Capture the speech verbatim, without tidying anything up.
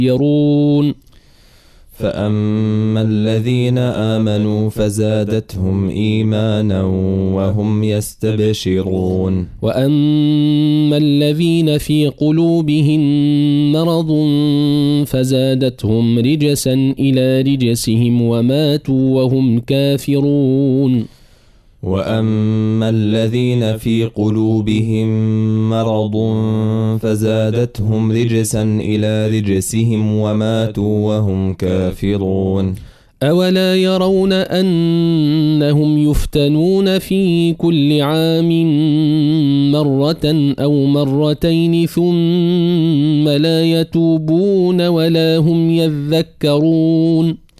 يرون. فأما الذين آمنوا فزادتهم إيمانا وهم يستبشرون. وأما الذين في قلوبهم مرض فزادتهم رجسا إلى رجسهم وماتوا وهم كافرون. وأما الذين في قلوبهم مرض فزادتهم رجسا إلى رجسهم وماتوا وهم كافرون. أولا يرون أنهم يفتنون في كل عام مرة أو مرتين ثم لا يتوبون ولا هم يذكرون.